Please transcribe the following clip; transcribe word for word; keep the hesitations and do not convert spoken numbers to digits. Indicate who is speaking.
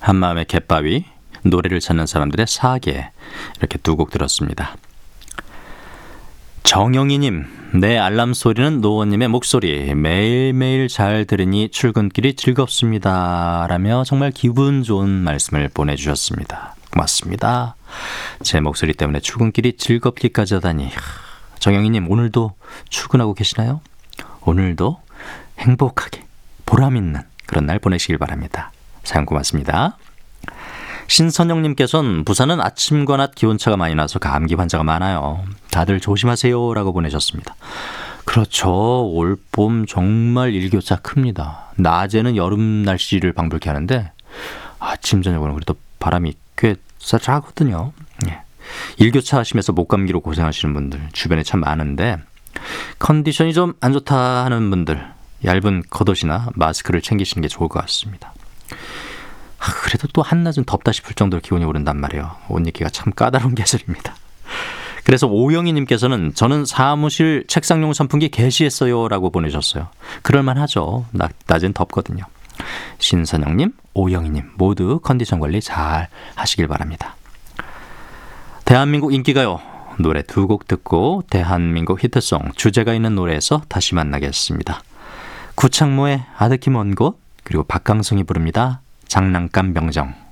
Speaker 1: 한마음의 갯바위, 노래를 찾는 사람들의 사계, 이렇게 두 곡 들었습니다. 정영희님, 내 알람 소리는 노원님의 목소리, 매일매일 잘 들으니 출근길이 즐겁습니다 라며 정말 기분 좋은 말씀을 보내주셨습니다. 고맙습니다. 제 목소리 때문에 출근길이 즐겁기까지 하다니. 정영희님, 오늘도 출근하고 계시나요? 오늘도 행복하게 보람있는 그런 날 보내시길 바랍니다. 사연 고맙습니다. 신선영님께서는 부산은 아침과 낮 기온차가 많이 나서 감기 환자가 많아요. 다들 조심하세요 라고 보내셨습니다. 그렇죠. 올봄 정말 일교차 큽니다. 낮에는 여름 날씨를 방불케 하는데 아침 저녁은 그래도 바람이 꽤 쌀쌀하거든요. 예. 일교차 하시면서 목감기로 고생하시는 분들 주변에 참 많은데 컨디션이 좀 안 좋다 하는 분들 얇은 겉옷이나 마스크를 챙기시는 게 좋을 것 같습니다. 그래도 또 한낮은 덥다 싶을 정도로 기온이 오른단 말이에요. 옷 입기가 참 까다로운 계절입니다. 그래서 오영희님께서는 저는 사무실 책상용 선풍기 개시했어요 라고 보내셨어요. 그럴만하죠. 낮, 낮엔 덥거든요. 신선영님, 오영희님 모두 컨디션 관리 잘 하시길 바랍니다. 대한민국 인기가요. 노래 두 곡 듣고 대한민국 히트송 주제가 있는 노래에서 다시 만나겠습니다. 구창모의 아득히 먼 곳, 그리고 박강성이 부릅니다. 장난감 명정.